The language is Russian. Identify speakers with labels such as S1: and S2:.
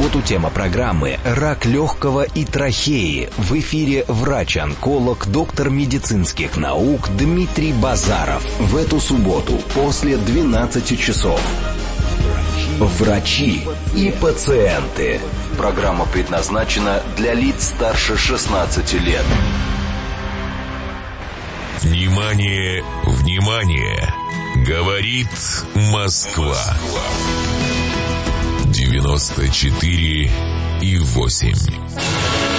S1: субботу тема программы «Рак легкого и трахеи». В эфире врач-онколог, доктор медицинских наук Дмитрий Базаров. В эту субботу после 12 часов. Врачи и пациенты. Программа предназначена для лиц старше 16 лет.
S2: Внимание, внимание! Говорит Москва. 94,8.